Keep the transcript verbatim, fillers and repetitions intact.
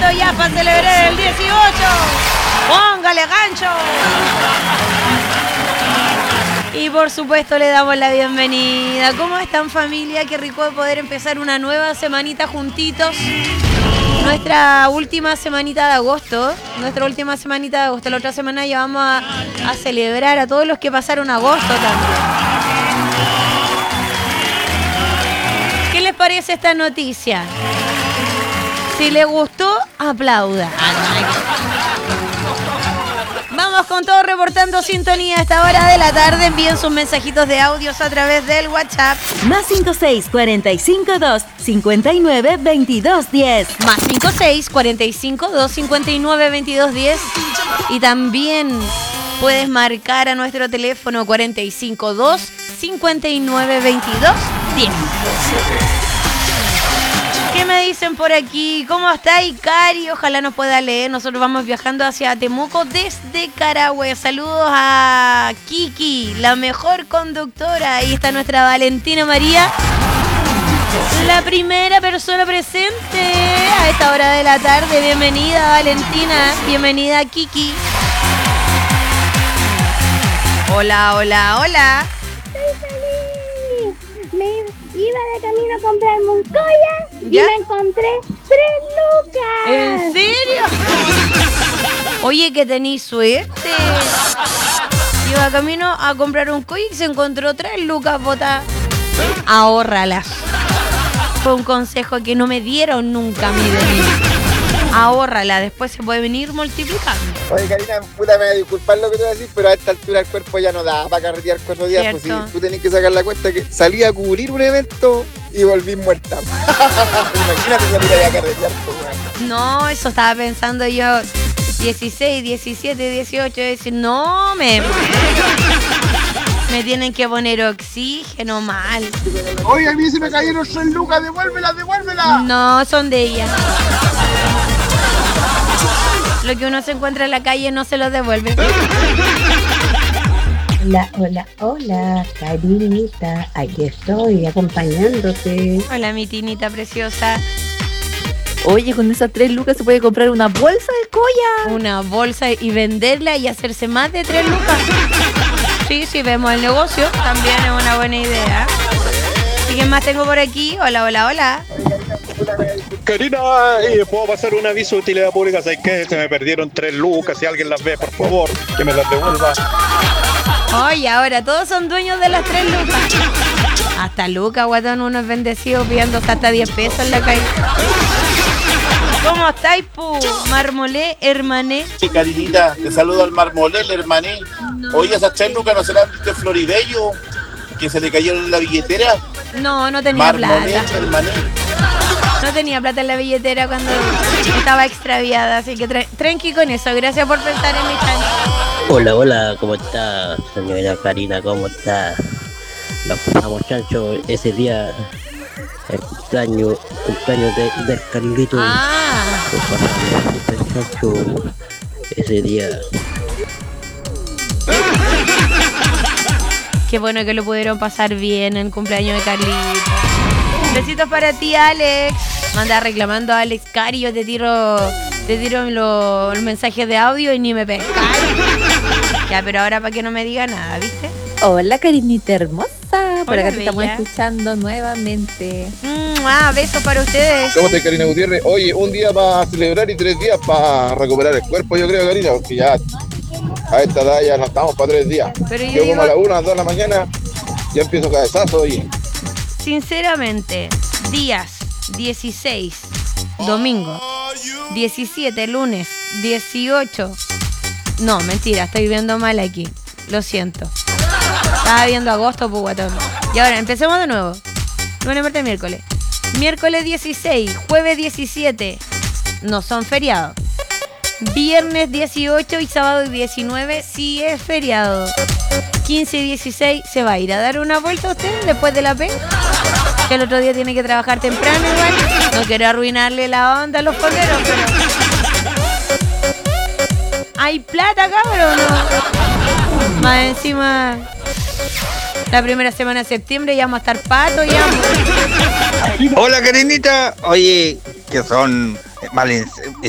listo ya para celebrar el dieciocho. Póngale gancho. Y por supuesto le damos la bienvenida. ¿Cómo están, familia? Qué rico poder empezar una nueva semanita juntitos. Nuestra última semanita de agosto. Nuestra última semanita de agosto. La otra semana ya vamos a, a celebrar a todos los que pasaron agosto también. ¿Qué les parece esta noticia? Si les gustó, aplauda. Vamos con todo reportando sintonía a esta hora de la tarde. Envíen sus mensajitos de audios a través del WhatsApp. Más cinco seis, cuarenta y cinco, dos, cincuenta y nueve, veintidós, diez. Más cinco seis, cuarenta y cinco, dos, cincuenta y nueve, veintidós, diez. Y también puedes marcar a nuestro teléfono cuarenta y cinco, dos, cincuenta y nueve, veintidós, diez. ¿Qué me dicen por aquí? ¿Cómo está Icari? Ojalá nos pueda leer. Nosotros vamos viajando hacia Temuco desde Carahue. Saludos a Kiki, la mejor conductora. Ahí está nuestra Valentina María, la primera persona presente a esta hora de la tarde. Bienvenida, Valentina. Bienvenida, Kiki. Hola, hola, hola. Iba de camino a comprarme un collar y me encontré tres lucas. ¿En serio? Oye, que tenís suerte. Iba de camino a comprar un collar y se encontró tres lucas botadas. Ahórralas. Fue un consejo que no me dieron nunca a mí de mí. Ahórrala, después se puede venir multiplicando. Oye, Karina, puta, me voy a disculpar lo que te voy a decir, pero a esta altura el cuerpo ya no da para carretear cuatro días. Cierto. Pues sí, tú tenés que sacar la cuenta que salí a cubrir un evento y volví muerta. Imagínate salir allá a carretear, pues, No, eso estaba pensando yo. dieciséis, diecisiete, dieciocho, decir, no, me... Me tienen que poner oxígeno mal. Oye, a mí se me cayeron tres lucas, devuélvela, devuélvela. No, son de ella. Lo que uno se encuentra en la calle no se lo devuelve. Hola, hola, hola, Karinita, aquí estoy acompañándote. Hola, mi tinita preciosa. Oye, con esas tres lucas se puede comprar una bolsa de collar. Una bolsa y venderla y hacerse más de tres lucas. Sí, si vemos el negocio, también es una buena idea. ¿Y quién más tengo por aquí? Hola, hola, hola. Karina, eh, ¿puedo pasar un aviso de utilidad pública? ¿Sabes qué? Se me perdieron tres lucas. Si alguien las ve, por favor, que me las devuelva. Oye, ahora todos son dueños de las tres lucas. Hasta Lucas, guatón, uno es bendecido pidiéndose hasta diez pesos en la calle. ¿Cómo estáis, pu? Marmolé, hermané. Sí, Karinita, te saludo al Marmolé, el hermané. No. Oye, esas tres lucas no serán de Floribello, que se le cayeron en la billetera. No, no tenía Marmolé, plata. hermané. No tenía plata en la billetera cuando estaba extraviada, así que tra- tranqui con eso. Gracias por pensar en mi chance. Hola, hola, ¿cómo está, señora Karina? ¿Cómo está? Los pasamos, chancho, ese día, el cumpleaños, cumpleaños de, del Carlito. Ah. Los pasamos, el chancho, ese día. Qué bueno que lo pudieron pasar bien en el cumpleaños de Carlito. Besitos para ti, Alex. Manda reclamando a Alex Cari, yo te tiro, te tiro lo- los mensajes de audio y ni me pescas. Ya, pero ahora para que no me diga nada, ¿viste? Hola, Karinita hermosa. Por Hola, acá te estamos bella. escuchando nuevamente. Mm, ah, besos para ustedes. ¿Cómo estás, Karina Gutiérrez? Oye, un día para celebrar y tres días para recuperar el cuerpo, yo creo, Karina, porque ya a esta edad ya no estamos para tres días. Pero yo Yo como digo- a las una, a las dos de la mañana, ya empiezo cabezazo y... Sinceramente, días dieciséis, domingo, diecisiete, lunes, dieciocho. No, mentira, estoy viendo mal aquí. Lo siento. Estaba viendo agosto, pues, guatón. Y ahora, empecemos de nuevo. Lunes, martes, miércoles. Miércoles dieciséis, jueves diecisiete. No son feriados. Viernes dieciocho y sábado diecinueve sí es feriado. quince y dieciséis, ¿se va a ir a dar una vuelta usted después de la P? Que el otro día tiene que trabajar temprano igual. No quiero arruinarle la onda a los polleros, pero... ¿Hay plata, cabrón? No. Más encima... La primera semana de septiembre ya vamos a estar patos ya. Hola, Karinita. Oye, que son valen-